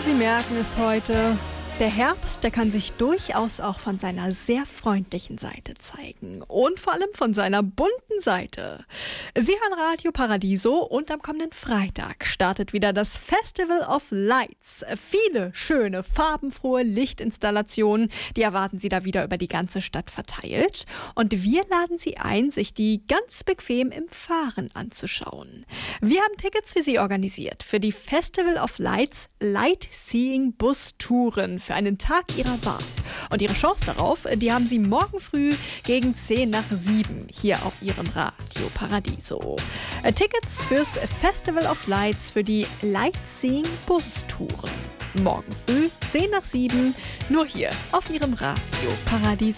Sie merken es heute. Der Herbst, der kann sich durchaus auch von seiner sehr freundlichen Seite zeigen und vor allem von seiner bunten Seite. Sie hören Radio Paradiso und am kommenden Freitag startet wieder das Festival of Lights. Viele schöne, farbenfrohe Lichtinstallationen, die erwarten Sie da wieder über die ganze Stadt verteilt. Und wir laden Sie ein, sich die ganz bequem im Fahren anzuschauen. Wir haben Tickets für Sie organisiert für die Festival of Lights Lightseeing Bus-Touren für einen Tag Ihrer Wahl. Und Ihre Chance darauf, die haben Sie morgen früh gegen 6:50 hier auf Ihrem Radio Paradiso. Tickets fürs Festival of Lights für die Lightseeing Bus-Touren. Morgen früh 6:50 nur hier auf Ihrem Radio Paradiso.